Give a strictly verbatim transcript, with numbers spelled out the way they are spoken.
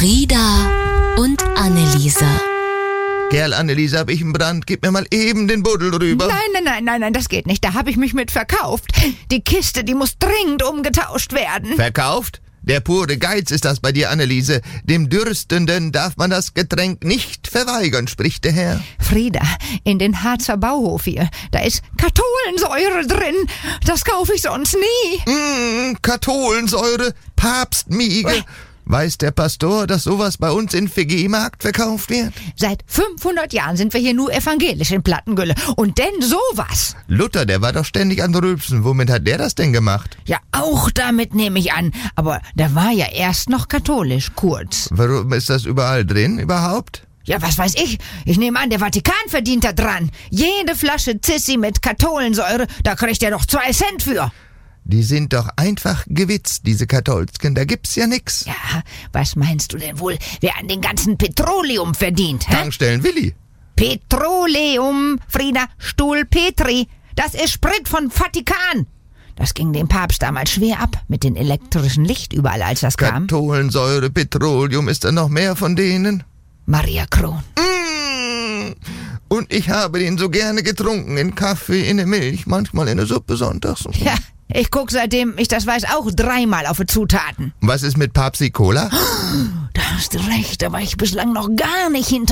Frieda und Anneliese. Kerl, Anneliese, hab ich einen Brand. Gib mir mal eben den Buddel drüber. Nein, nein, nein, nein, nein, das geht nicht. Da habe ich mich mit verkauft. Die Kiste, die muss dringend umgetauscht werden. Verkauft? Der pure Geiz ist das bei dir, Anneliese. Dem Dürstenden darf man das Getränk nicht verweigern, spricht der Herr. Frieda, in den Harzer Bauhof hier, da ist Katholensäure drin. Das kaufe ich sonst nie. Mmh, Katholensäure, Papstmiege. Weiß der Pastor, dass sowas bei uns in V G-Markt verkauft wird? Seit fünfhundert Jahren sind wir hier nur evangelisch in Plattengülle. Und denn sowas. Luther, der war doch ständig an Rülpsen. Womit hat der das denn gemacht? Ja, auch damit nehme ich an. Aber der war ja erst noch katholisch, kurz. Warum ist das überall drin überhaupt? Ja, was weiß ich. Ich nehme an, der Vatikan verdient da dran. Jede Flasche Zissi mit Katholensäure, da kriegt er doch zwei Cent für. Die sind doch einfach gewitzt, diese Katholsken. Da gibt's ja nix. Ja, was meinst du denn wohl, wer an den ganzen Petroleum verdient, hä? Tankstellen Willi. Petroleum, Frieda, Stuhl Petri. Das ist Sprit von Vatikan. Das ging dem Papst damals schwer ab mit dem elektrischen Licht überall, als das kam. Katholensäure, Petroleum, ist da noch mehr von denen? Maria Kron. Mmh. Und ich habe den so gerne getrunken, in Kaffee, in der Milch, manchmal in der Suppe sonntags. Ja, ich guck seitdem ich das weiß auch dreimal auf die Zutaten. Was ist mit Papsi Cola? Da hast du recht, da war ich bislang noch gar nicht hinter